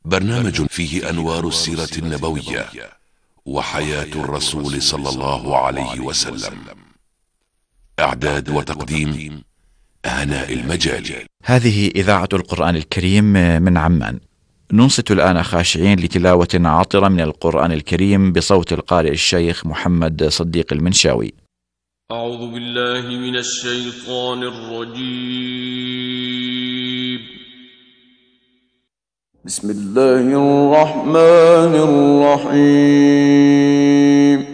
برنامج فيه أنوار السيرة النبوية وحياة الرسول صلى الله عليه وسلم. إعداد وتقديم هناء المجالي. هذه إذاعة القرآن الكريم من عمان. ننصت الآن خاشعين لتلاوة عطرة من القرآن الكريم بصوت القارئ الشيخ محمد صديق المنشاوي. أعوذ بالله من الشيطان الرجيم. بسم الله الرحمن الرحيم.